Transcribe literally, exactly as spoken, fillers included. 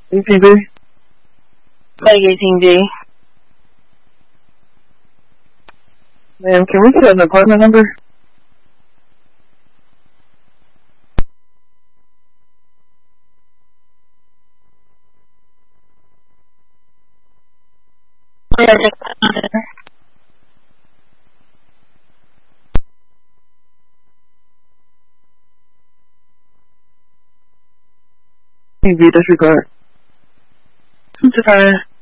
A T V. Like eighteen G. Ma'am, can we set an apartment number? T V disregard. It's fine.